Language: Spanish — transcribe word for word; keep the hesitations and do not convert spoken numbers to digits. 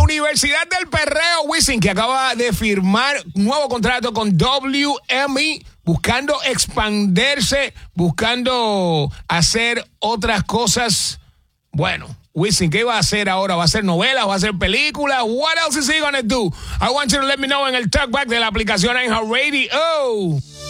Universidad del Perreo, Wisin, que acaba de firmar un nuevo contrato con W M E, buscando expandirse, buscando hacer otras cosas. Bueno, Wisin, ¿qué va a hacer ahora? ¿Va a hacer novelas? ¿Va a hacer películas? What else is he gonna do? I want you to let me know en el talkback de la aplicación iHeartRadio. Oh.